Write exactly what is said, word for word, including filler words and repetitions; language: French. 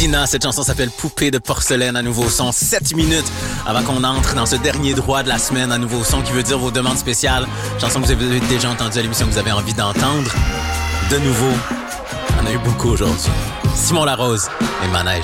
Dina, cette chanson s'appelle Poupée de porcelaine à Nouveau Son. sept minutes avant qu'on entre dans ce dernier droit de la semaine à Nouveau Son, qui veut dire vos demandes spéciales. Chanson que vous avez déjà entendue à l'émission, que vous avez envie d'entendre. De nouveau, on a eu beaucoup aujourd'hui. Simon Larose et Manège.